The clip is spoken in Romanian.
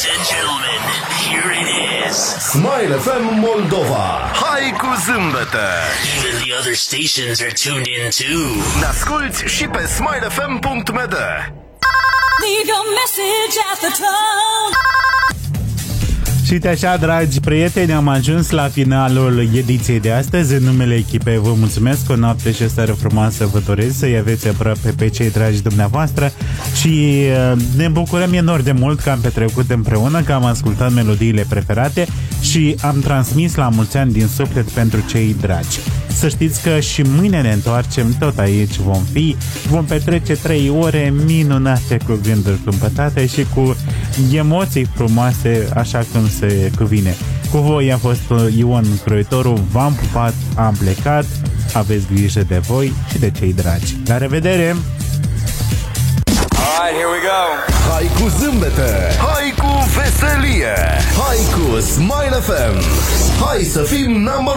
and gentlemen, here it is. Smile FM Moldova. Hai cu zâmbete. Even the other stations are tuned in too. Ne asculti și pe smilefm.md. Leave your message at the tone. Și uite așa, dragi prieteni, am ajuns la finalul ediției de astăzi. În numele echipei vă mulțumesc, o noapte și o seară frumoasă vă doresc, să-i aveți aproape pe cei dragi dumneavoastră și ne bucurăm enorm de mult că am petrecut împreună, că am ascultat melodiile preferate și am transmis la mulți ani din suflet pentru cei dragi. Să știți că și mâine ne întoarcem, tot aici vom petrece 3 ore minunate cu gânduri cumpătate și cu emoții frumoase, așa cum se cuvine. Cu voi a fost Ion Croitoru, v-am pupat, am plecat, aveți grijă de voi și de cei dragi. La revedere! Alright, here we go. Hai cu zâmbete. Hai cu veselie. Hai cu Smile FM. Hai să fim number